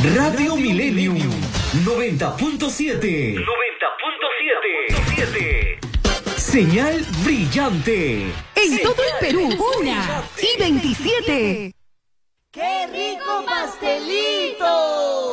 Radio Millennium 90.7. 90.7. Señal brillante. En todo el Perú, 1:27. ¡Qué rico pastelito!